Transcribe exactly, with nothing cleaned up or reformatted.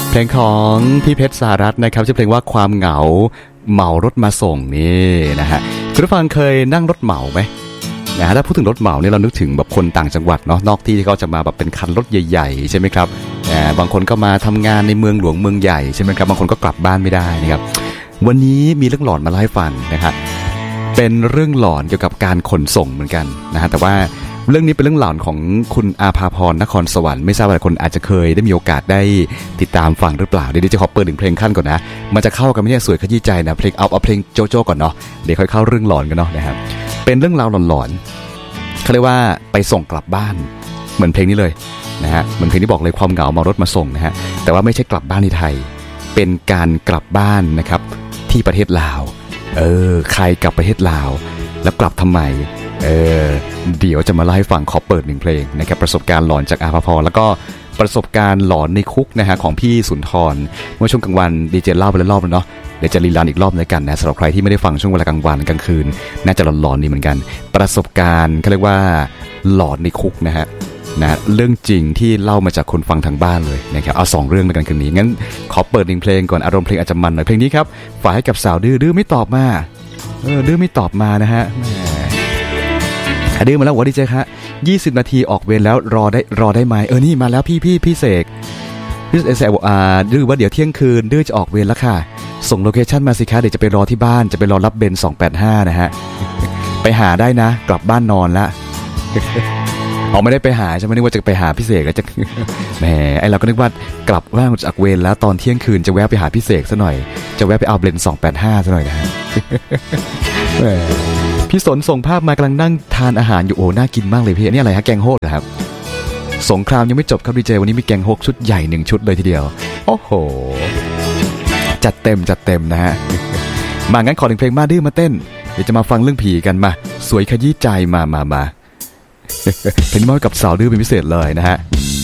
เพลงของพี่เพชรสหรัฐนะครับชื่อเพลงว่าความเหงาเหมารถมาส่งนี่นะฮะคุณผู้ฟังเคยนั่งรถเหมาไหมนะฮะถ้าพูดถึงรถเหมาเนี่ยเรานึกถึงแบบคนต่างจังหวัดเนาะนอกที่ที่เขาจะมาแบบเป็นคันรถใหญ่ๆใช่ไหมครับบางคนก็มาทำงานในเมืองหลวงเมืองใหญ่ใช่ไหมครับบางคนก็กลับบ้านไม่ได้นะครับวันนี้มีเรื่องหลอนมาเล่าให้ฟังนะครับเป็นเรื่องหลอนเกี่ยวกับการขนส่งเหมือนกันนะฮะแต่ว่าเรื่องนี้เป็นเรื่องหลอนของคุณอาภาพรนครสวรรค์ไม่ทราบว่าคนอาจจะเคยได้มีโอกาสได้ติดตามฟังหรือเปล่าเดี๋ยวจะขอเปิดหนึ่งเพลงขั้นก่อนนะมันจะเข้ากันไม่ใช่สวยขยี้ใจนะเพลงเอาเอาเพลงโจโจ้ก่อนเนาะเดี๋ยวค่อยเข้าเรื่องหลอนกันเนาะนะครับเป็นเรื่องราวหลอนๆเขาเรียกว่าไปส่งกลับบ้านเหมือนเพลงนี้เลยนะฮะเหมือนเพลงที่บอกเลยความเหงามารถมาส่งนะฮะแต่ว่าไม่ใช่กลับบ้านที่ไทยเป็นการกลับบ้านนะครับที่ประเทศลาวเออใครกลับประเทศลาวแล้วกลับทำไมเออเดี๋ยวจะมาเล่าให้ฟังขอเปิดหนึ่งเพลงนะครับประสบการณ์หลอนจากอาภาพรแล้วก็ประสบการณ์หลอนในคุกนะฮะของพี่สุนทรเมื่อช่วงกลางวันดีเจเล่าไปแล้วรอบนึงเนาะเดี๋ยวจะรีลันอีกรอบนึงกันนะสำหรับใครที่ไม่ได้ฟังช่วงเวลากลางวันกลางคืนน่าจะหลอนๆนี่เหมือนกันประสบการณ์เขาเรียกว่าหลอนในคุกนะฮะนะเรื่องจริงที่เล่ามาจากคนฟังทางบ้านเลยนะครับเอาสองเรื่องในกันคืนนี้งั้นขอเปิดหนึ่งเพลงก่อนอารมณ์เพลงอาจจะมันหน่อยเพลงนี้ครับฝากให้กับสาวดื้อดื้อไม่ตอบมาเออดื้อไม่ตอบมานะฮะดื้อมาแล้วว่าดีเจฮะยี่สิบนาทีออกเวรแล้วรอได้รอได้ไหมเออนี่มาแล้วพี่พี่พี่เสกพี่เสกบอกอ่าดื้อว่าเดี๋ยวเที่ยงคืนดื้อจะออกเวรแล้วค่ะส่งโลเคชั่นมาสิคะเดี๋ยวจะไปรอที่บ้านจะไปรอรับเบนสองแปดห้านะฮะไปหาได้นะกลับบ้านนอนละอ๋อไม่ได้ไปหาใช่ไหมนึกว่าจะไปหาพี่เสกแล้วจะแหมไอเราก็นึกว่ากลับว่างจากเวรแล้วตอนเที่ยงคืนจะแวะไปหาพี่เสกซะหน่อยจะแวะไปเอาเบนสองแปดห้าซะหน่อยนะฮะพี่สนส่งภาพมากำลังนั่งทานอาหารอยู่โอ้น่ากินมากเลยพี่อันนี้อะไรฮะแกงโฮกเหรอครับสงครามยังไม่จบครับดีเจวันนี้มีแกงโฮกชุดใหญ่หนึ่งชุดเลยทีเดียวโอ้โหจัดเต็มจัดเต็มนะฮะมางั้นขอหนึ่งเพลงมาดื้อมาเต้นเดี๋ยวจะมาฟังเรื่องผีกันมาสวยขยี้ใจมามามาเพลงนี้มอบกับสาวดื้อเป็นพิเศษเลยนะฮะ